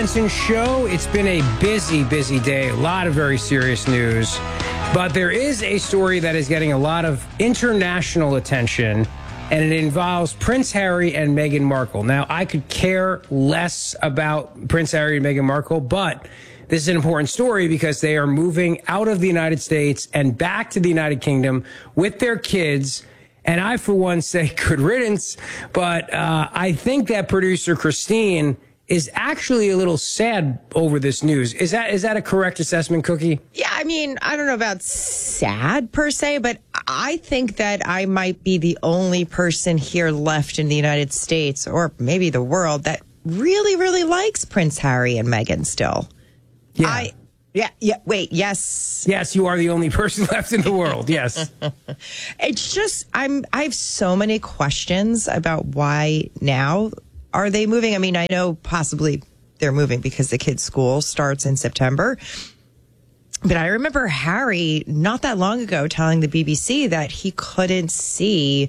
Benson Show. It's been a busy, busy day. A lot of very serious news. But there is a story that is getting a lot of international attention, and it involves Prince Harry and Meghan Markle. Now, I could care less about Prince Harry and Meghan Markle, but this is an important story because they are moving out of the United States and back to the United Kingdom with their kids. And I, for one, say good riddance. But I think that producer Christine is actually a little sad over this news. Is that a correct assessment, Cookie? Yeah, I mean, I don't know about sad per se, but I think that I might be the only person here left in the United States, or maybe the world, that really, really likes Prince Harry and Meghan still. Yeah. Wait, yes. Yes, you are the only person left in the world, yes. It's just, I have so many questions about why now are they moving? I mean, I know possibly they're moving because the kids' school starts in September. But I remember Harry not that long ago telling the BBC that he couldn't see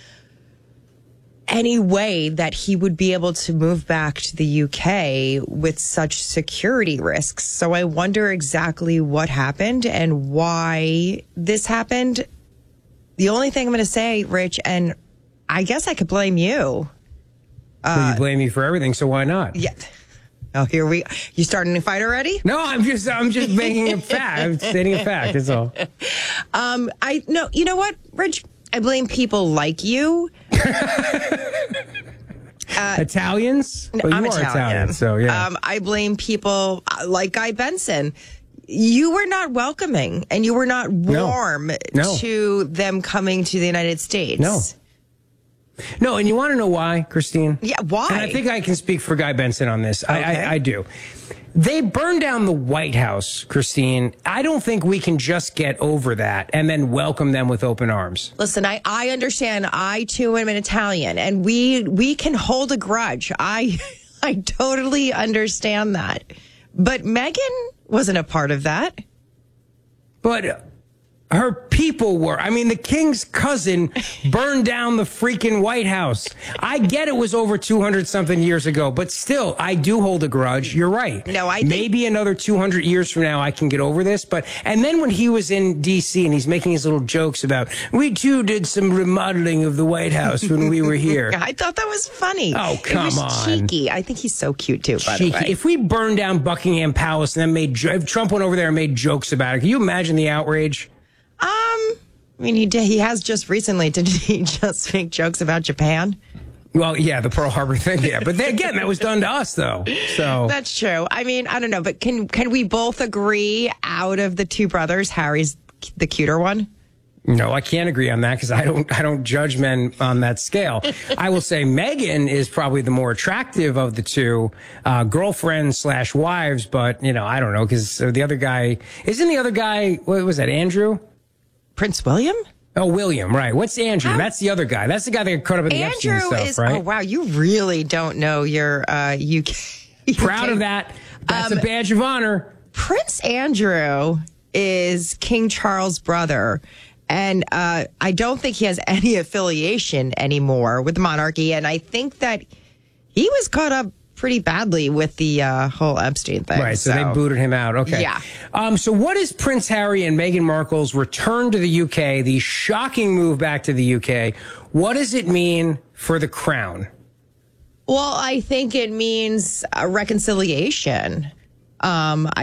any way that he would be able to move back to the UK with such security risks. So I wonder exactly what happened and why this happened. The only thing I'm going to say, Rich, and I guess I could blame you. You blame me for everything, so why not? Yeah. Oh, you starting a fight already? No, I'm just making a fact. I'm stating a fact. That's all. You know what, Rich? I blame people like you. Italians? Well, I'm you are Italian, so yeah. I blame people like Guy Benson. You were not welcoming and you were not warm to them coming to the United States. No, and you want to know why, Christine? Yeah, why? And I think I can speak for Guy Benson on this. Okay. I do. They burned down the White House, Christine. I don't think we can just get over that and then welcome them with open arms. Listen, I understand. I, too, am an Italian, and we can hold a grudge. I totally understand that. But Meghan wasn't a part of that. But her people were. I mean, the king's cousin burned down the freaking White House. I get it was over 200-something years ago, but still, I do hold a grudge. You're right. No, I think maybe another 200 years from now, I can get over this. And then when he was in D.C. and he's making his little jokes about, we too did some remodeling of the White House when we were here. I thought that was funny. Oh, come on. It was cheeky. I think he's so cute, too, by the way. If we burned down Buckingham Palace and then if Trump went over there and made jokes about it, can you imagine the outrage? I mean, he has just recently. Didn't he just make jokes about Japan? Well, yeah, the Pearl Harbor thing, yeah. But again, that was done to us, though. So that's true. I mean, I don't know, but can we both agree out of the two brothers, Harry's the cuter one? No, I can't agree on that because I don't judge men on that scale. I will say Meghan is probably the more attractive of the two girlfriends/wives, but I don't know because the other guy what was that, Andrew? Prince William? Oh, William, right. What's Andrew? That's the other guy. That's the guy that got caught up in the Epstein stuff, right? Oh, wow. You really don't know your UK. Proud of that. That's a badge of honor. Prince Andrew is King Charles' brother. And I don't think he has any affiliation anymore with the monarchy. And I think that he was caught up pretty badly with the whole Epstein thing. Right, so they booted him out. Okay. Yeah. So what is Prince Harry and Meghan Markle's return to the UK, the shocking move back to the UK, what does it mean for the crown? Well, I think it means a reconciliation. Don't...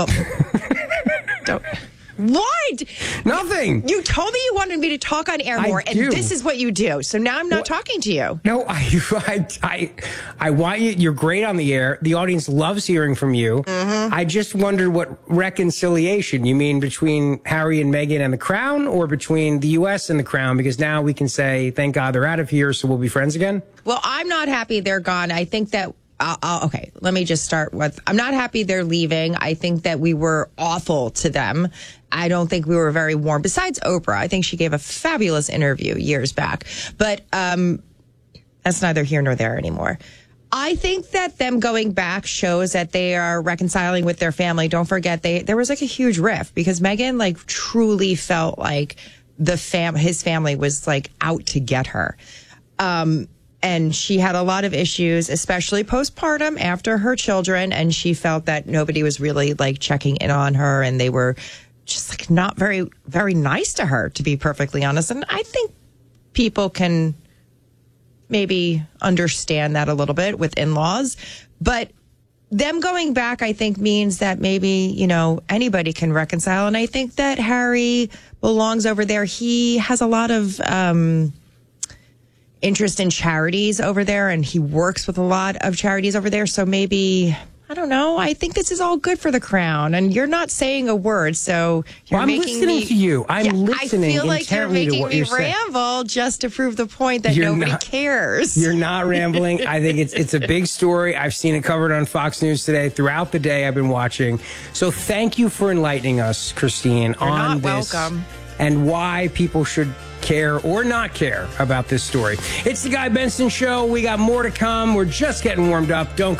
What? Nothing. You told me you wanted me to talk on air more, and this is what you do. So now I'm not talking to you. No, I want you. You're great on the air. The audience loves hearing from you. Mm-hmm. I just wondered what reconciliation you mean between Harry and Meghan and the Crown, or between the U.S. and the Crown, because now we can say, thank God they're out of here, so we'll be friends again? Well, I'm not happy they're gone. I think that okay, let me just start with, I'm not happy they're leaving. I think that we were awful to them. I don't think we were very warm. Besides Oprah, I think she gave a fabulous interview years back. But that's neither here nor there anymore. I think that them going back shows that they are reconciling with their family. Don't forget, there was like a huge rift because Meghan like truly felt like his family was like out to get her. And she had a lot of issues, especially postpartum after her children. And she felt that nobody was really like checking in on her, and they were just like not very, very nice to her, to be perfectly honest. And I think people can maybe understand that a little bit with in-laws, but them going back, I think, means that maybe, you know, anybody can reconcile. And I think that Harry belongs over there. He has a lot of interest in charities over there, and he works with a lot of charities over there. So maybe, I don't know. I think this is all good for the Crown. And you're not saying a word, so you're I'm making listening me, to you. I'm listening I feel like you're intently to making what me you're saying. ramble just to prove the point that You're nobody not- cares. You're not rambling. I think it's a big story. I've seen it covered on Fox News today. Throughout the day, I've been watching. So thank you for enlightening us, Christine, You're on not this welcome. and why people should care or not care about this story. It's the Guy Benson Show. We got more to come. We're just getting warmed up. Don't